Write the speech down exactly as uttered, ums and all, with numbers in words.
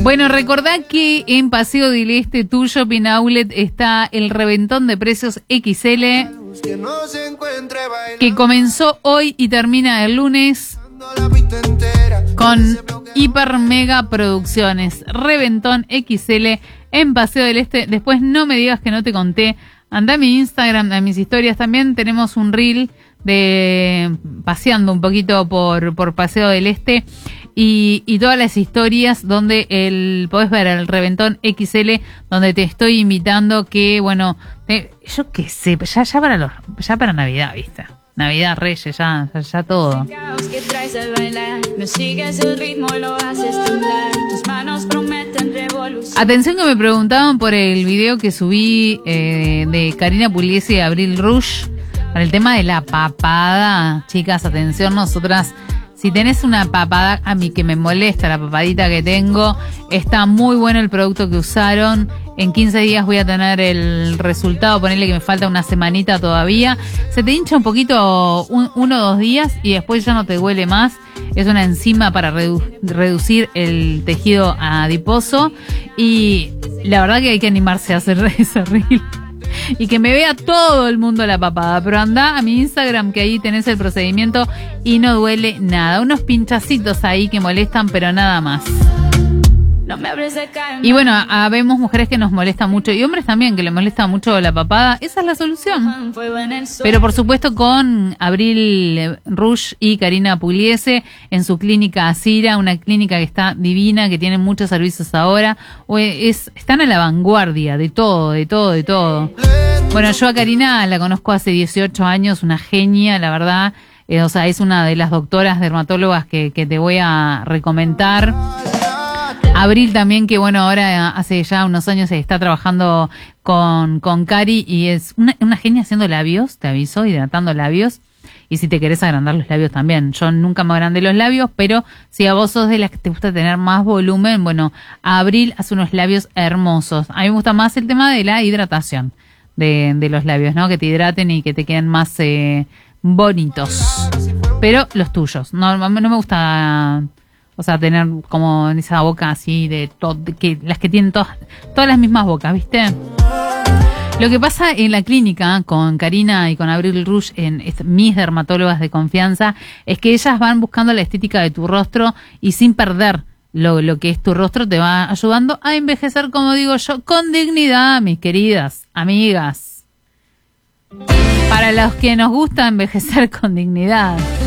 Bueno, recordá que en Paseo del Este, tu shopping outlet, está el reventón de precios equis ele, que comenzó hoy y termina el lunes con hiper mega producciones. Reventón equis ele en Paseo del Este. Después no me digas que no te conté. Anda a mi Instagram, a mis historias. También tenemos un reel de paseando un poquito por, por Paseo del Este y, y todas las historias donde el podés ver el Reventón equis ele, donde te estoy invitando que, bueno, te, yo qué sé, ya, ya para los, ya para Navidad, ¿viste? Navidad, Reyes, ya, ya, ya todo. Atención que me preguntaban por el video que subí eh, de Karina Pugliese y Abril Rush para el tema de la papada. Chicas, atención, nosotras, si tenés una papada, a mí que me molesta la papadita que tengo, está muy bueno el producto que usaron. En quince días voy a tener el resultado, ponerle que me falta una semanita todavía. Se te hincha un poquito, un, uno o dos días y después ya no te duele más. Es una enzima para redu- reducir el tejido adiposo y la verdad que hay que animarse a hacer ese reel. Y que me vea todo el mundo la papada. Pero anda a mi Instagram, que ahí tenés el procedimiento y no duele nada. Unos pinchacitos ahí que molestan, pero nada más. Y bueno, habemos mujeres que nos molesta mucho y hombres también que les molesta mucho la papada. Esa es la solución. Pero por supuesto con Abril Rush y Karina Pugliese en su clínica Asira, una clínica que está divina, que tiene muchos servicios ahora. Es, están a la vanguardia de todo, de todo, de todo. Bueno, yo a Karina la conozco hace dieciocho años, una genia, la verdad. Eh, o sea, es una de las doctoras dermatólogas que, que te voy a recomendar. Abril también, que bueno, ahora hace ya unos años está trabajando con, con Cari y es una, una genia haciendo labios, te aviso, hidratando labios. Y si te querés agrandar los labios también. Yo nunca me agrandé los labios, pero si a vos sos de las que te gusta tener más volumen, bueno, Abril hace unos labios hermosos. A mí me gusta más el tema de la hidratación de, de los labios, ¿no? Que te hidraten y que te queden más eh, bonitos. Pero los tuyos. No, no me gusta... O sea, tener como en esa boca así de todo, que las que tienen todas, todas las mismas bocas, ¿viste? Lo que pasa en la clínica con Karina y con Abril Rush, en mis dermatólogas de confianza, es que ellas van buscando la estética de tu rostro y sin perder lo, lo que es tu rostro, te va ayudando a envejecer, como digo yo, con dignidad, mis queridas amigas. Para los que nos gusta envejecer con dignidad.